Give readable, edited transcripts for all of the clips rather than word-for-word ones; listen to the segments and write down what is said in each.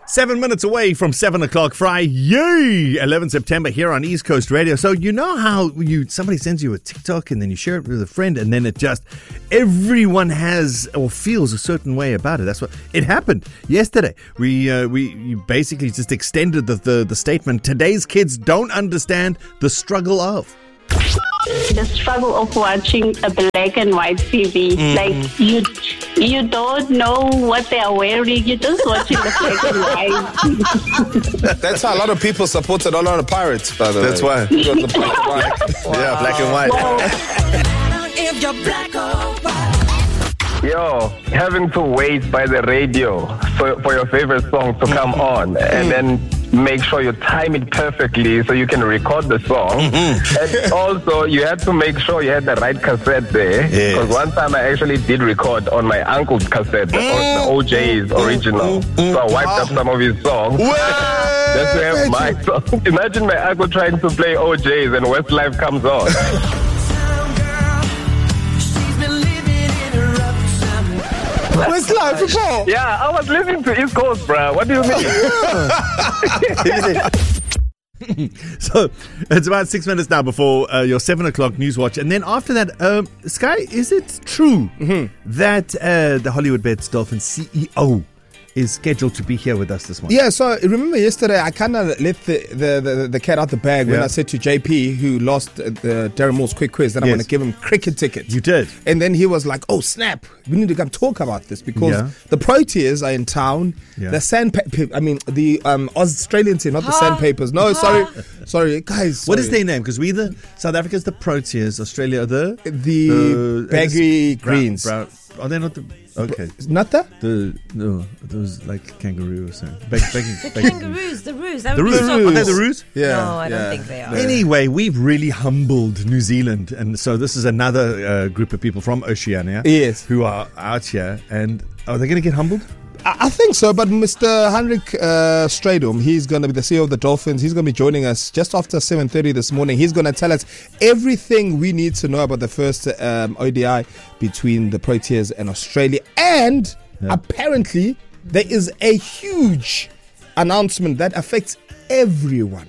7 minutes away from 7 o'clock Friday, 11 September here on East Coast Radio. So you know how somebody sends you a TikTok and then you share it with a friend and then everyone has or feels a certain way about it. That's what it happened yesterday. We basically just extended the statement. Today's kids don't understand the struggle of. The struggle of watching a black and white TV. Like you don't know what they are wearing. You're just watching the black and white. That's how a lot of people supported a lot of pirates, by the way. That's why. You got the black and white. Yeah, black and white. If you're black or white. Yo, having to wait by the radio for your favorite song to come on and then make sure you time it perfectly so you can record the song. And also, you had to make sure you had the right cassette there. Because one time I actually did record on my uncle's cassette, the OJ's original. So I wiped up some of his songs. Just to have my song. Imagine my uncle trying to play OJ's and Westlife comes on. Westlife, Paul. Yeah, I was listening to East Coast, bro. What do you mean? So it's about 6 minutes now before your 7 o'clock news watch. And then after that, Sky, is it true that the Hollywood Bets Dolphins CEO is scheduled to be here with us this morning? Yeah, so remember yesterday I kind of let the cat out the bag when I said to JP, who lost the Darren Moore's quick quiz, that I'm going to give him cricket tickets. You did. And then he was like, oh snap, we need to come talk about this because the Proteas are in town. The the Australian team, not the Sandpapers. No, sorry guys. What is their name? Because South Africa's the Proteas, Australia are the baggy greens. Brown. Are they not the... Okay. Not that? Those like kangaroo or something. Kangaroos, the roos. The roos. Are they the roos? Yeah. No, I don't think they are. Anyway, we've really humbled New Zealand. And so this is another group of people from Oceania who are out here. And are they going to get humbled? I think so, but Mr. Heinrich Stradum, he's going to be the CEO of the Dolphins. He's going to be joining us just after 7:30 this morning. He's going to tell us everything we need to know about the first ODI between the Proteas and Australia. And apparently, there is a huge announcement that affects everyone.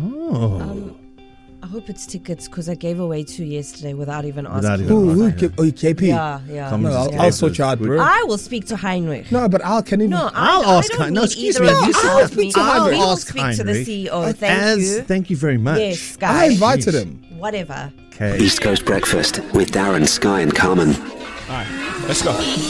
I hope it's tickets because I gave away 2 yesterday without even asking. Who? KP? Yeah. No, I'll sort you out, bro. I will speak to Heinrich. No, but can he? No, I'll ask Heinrich. No, excuse me. I'll speak to Heinrich. We will speak to the CEO. Thank you. Thank you very much. Yes, guys. I invited him. Whatever. Okay. East Coast Breakfast with Darren, Sky and Carmen. All right, let's go.